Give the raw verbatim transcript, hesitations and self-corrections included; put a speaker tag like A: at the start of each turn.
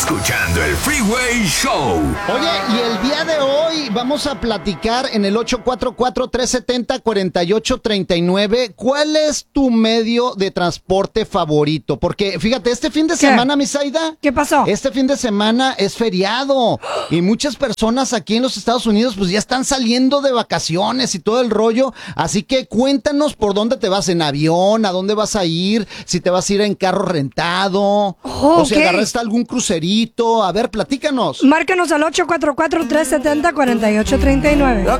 A: escuchando el Freeway Show.
B: Oye, y el día de hoy vamos a platicar en el ocho cuatro cuatro, tres siete cero, cuatro ocho tres nueve ¿cuál es tu medio de transporte favorito? Porque fíjate, este fin de
C: ¿Qué?
B: semana, mi Zaida,
C: ¿Qué pasó?
B: Este fin de semana es feriado y muchas personas aquí en los Estados Unidos pues ya están saliendo de vacaciones y todo el rollo, así que cuéntanos por dónde te vas, en avión, a dónde vas a ir, si te vas a ir en carro rentado,
C: Oh,
B: o si
C: ok.
B: agarraste algún crucerito. A ver, platícanos.
C: Márcanos al ocho cuatro cuatro, tres siete cero, cuatro ocho tres nueve.